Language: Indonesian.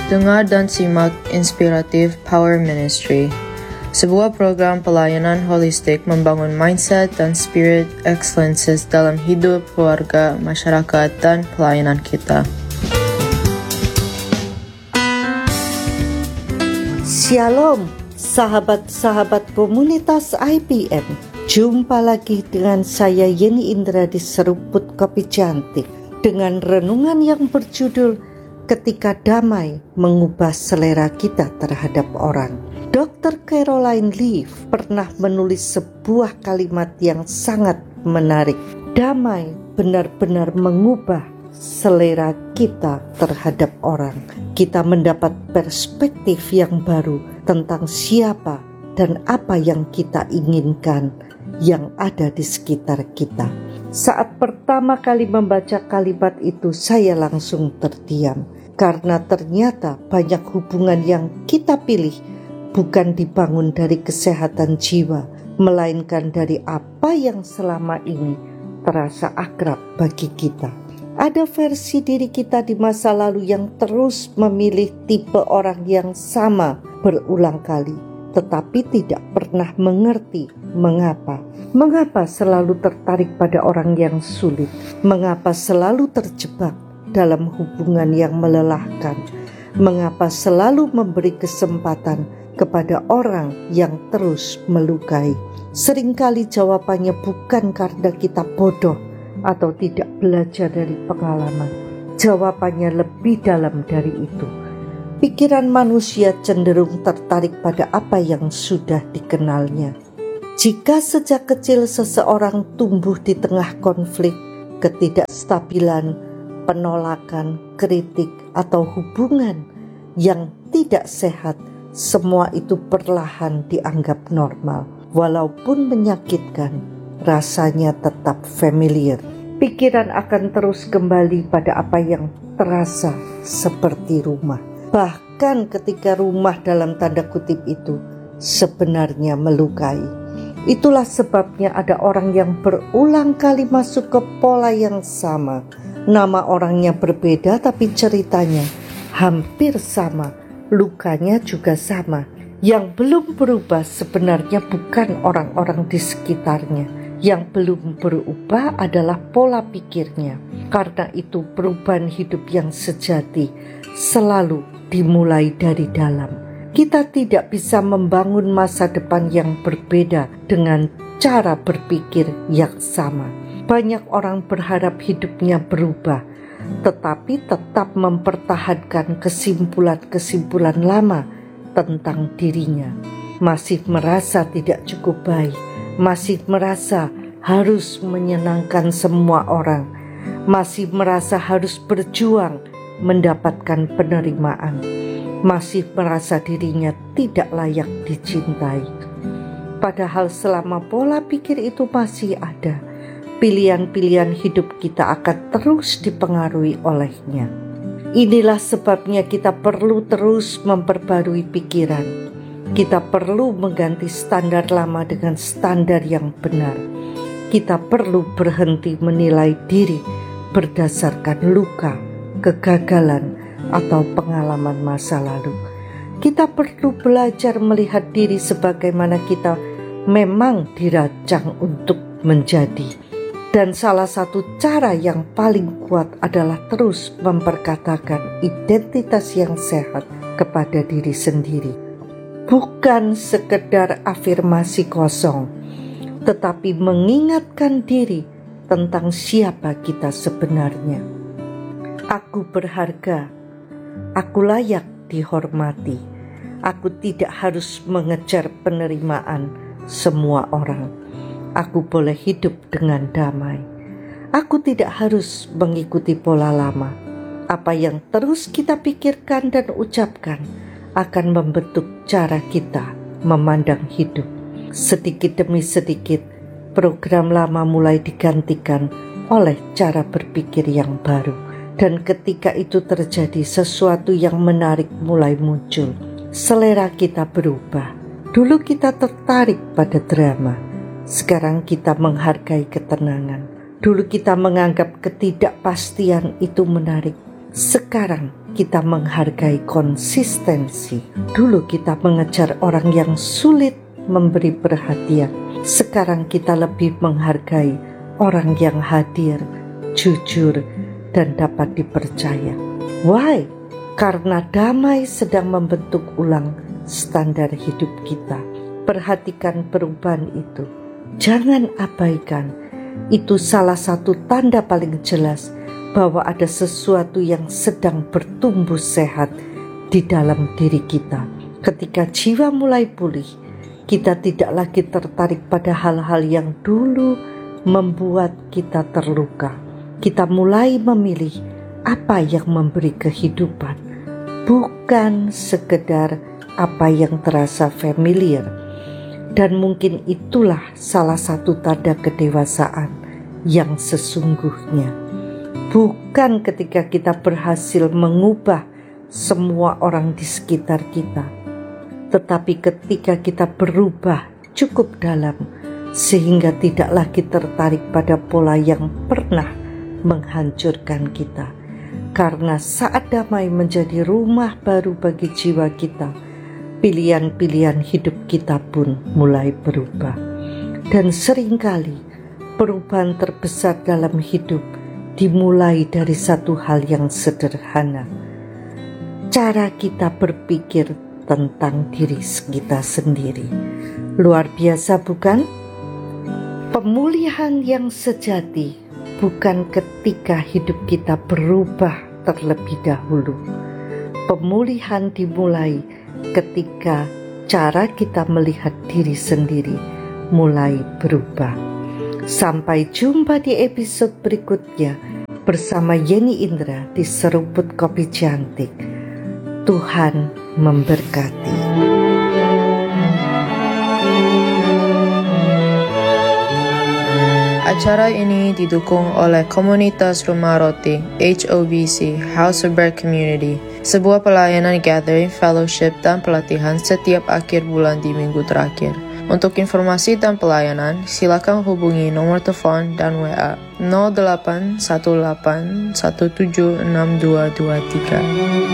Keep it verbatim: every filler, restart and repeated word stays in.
Dengar dan simak Inspiratif Power Ministry, sebuah program pelayanan holistik membangun mindset dan spirit excellences dalam hidup, keluarga, masyarakat, dan pelayanan kita. Shalom, sahabat-sahabat komunitas I P M. Jumpa lagi dengan saya Yeni Indra di Seruput Kopi Cantik dengan renungan yang berjudul Ketika Damai Mengubah Selera Kita Terhadap Orang. dokter Caroline Leaf pernah menulis sebuah kalimat yang sangat menarik. Damai benar-benar mengubah selera kita terhadap orang. Kita mendapat perspektif yang baru tentang siapa dan apa yang kita inginkan yang ada di sekitar kita. Saat pertama kali membaca kalimat itu, saya langsung terdiam. Karena ternyata banyak hubungan yang kita pilih bukan dibangun dari kesehatan jiwa, melainkan dari apa yang selama ini terasa akrab bagi kita. Ada versi diri kita di masa lalu yang terus memilih tipe orang yang sama berulang kali, tetapi tidak pernah mengerti mengapa. Mengapa selalu tertarik pada orang yang sulit? Mengapa selalu terjebak dalam hubungan yang melelahkan? Mengapa selalu memberi kesempatan kepada orang yang terus melukai? Seringkali jawabannya bukan karena kita bodoh atau tidak belajar dari pengalaman. Jawabannya lebih dalam dari itu. Pikiran manusia cenderung tertarik pada apa yang sudah dikenalnya. Jika sejak kecil seseorang tumbuh di tengah konflik, ketidakstabilan, penolakan, kritik, atau hubungan yang tidak sehat, semua itu perlahan dianggap normal. Walaupun menyakitkan, rasanya tetap familiar. Pikiran akan terus kembali pada apa yang terasa seperti rumah. Bahkan ketika rumah dalam tanda kutip itu sebenarnya melukai. Itulah sebabnya ada orang yang berulang kali masuk ke pola yang sama. Nama orangnya berbeda tapi ceritanya hampir sama, lukanya juga sama. Yang belum berubah sebenarnya bukan orang-orang di sekitarnya. Yang belum berubah adalah pola pikirnya. Karena itu perubahan hidup yang sejati selalu dimulai dari dalam. Kita tidak bisa membangun masa depan yang berbeda dengan cara berpikir yang sama. Banyak orang berharap hidupnya berubah, tetapi tetap mempertahankan kesimpulan-kesimpulan lama tentang dirinya. Masih merasa tidak cukup baik, masih merasa harus menyenangkan semua orang, masih merasa harus berjuang mendapatkan penerimaan, masih merasa dirinya tidak layak dicintai. Padahal selama pola pikir itu masih ada, pilihan-pilihan hidup kita akan terus dipengaruhi olehnya. Inilah sebabnya kita perlu terus memperbarui pikiran. Kita perlu mengganti standar lama dengan standar yang benar. Kita perlu berhenti menilai diri berdasarkan luka, kegagalan, atau pengalaman masa lalu. Kita perlu belajar melihat diri sebagaimana kita memang dirancang untuk menjadi. Dan salah satu cara yang paling kuat adalah terus memperkatakan identitas yang sehat kepada diri sendiri. Bukan sekedar afirmasi kosong, tetapi mengingatkan diri tentang siapa kita sebenarnya. Aku berharga, aku layak dihormati, aku tidak harus mengejar penerimaan semua orang. Aku boleh hidup dengan damai. Aku tidak harus mengikuti pola lama. Apa yang terus kita pikirkan dan ucapkan akan membentuk cara kita memandang hidup. Sedikit demi sedikit, program lama mulai digantikan oleh cara berpikir yang baru. Dan ketika itu terjadi, sesuatu yang menarik mulai muncul. Selera kita berubah. Dulu kita tertarik pada drama. Sekarang kita menghargai ketenangan. Dulu kita menganggap ketidakpastian itu menarik. Sekarang kita menghargai konsistensi. Dulu kita mengejar orang yang sulit memberi perhatian. Sekarang kita lebih menghargai orang yang hadir, jujur, dan dapat dipercaya. Why? Karena damai sedang membentuk ulang standar hidup kita. Perhatikan perubahan itu. Jangan abaikan. Itu salah satu tanda paling jelas bahwa ada sesuatu yang sedang bertumbuh sehat di dalam diri kita. Ketika jiwa mulai pulih, kita tidak lagi tertarik pada hal-hal yang dulu membuat kita terluka. Kita mulai memilih apa yang memberi kehidupan, bukan sekedar apa yang terasa familiar. Dan mungkin itulah salah satu tanda kedewasaan yang sesungguhnya. Bukan ketika kita berhasil mengubah semua orang di sekitar kita, tetapi ketika kita berubah cukup dalam sehingga tidak lagi tertarik pada pola yang pernah menghancurkan kita. Karena saat damai menjadi rumah baru bagi jiwa kita, pilihan-pilihan hidup kita pun mulai berubah. Dan seringkali perubahan terbesar dalam hidup dimulai dari satu hal yang sederhana. Cara kita berpikir tentang diri kita sendiri. Luar biasa bukan? Pemulihan yang sejati bukan ketika hidup kita berubah terlebih dahulu. Pemulihan dimulai ketika cara kita melihat diri sendiri mulai berubah. Sampai jumpa di episode berikutnya bersama Yeni Indra di Seruput Kopi Cantik. Tuhan memberkati. Acara ini didukung oleh Komunitas Rumah Roti H O B C House of Bread Community, sebuah pelayanan gathering, fellowship, dan pelatihan setiap akhir bulan di minggu terakhir. Untuk informasi dan pelayanan, silakan hubungi nomor telepon dan W A nol delapan satu delapan satu tujuh enam dua dua tiga.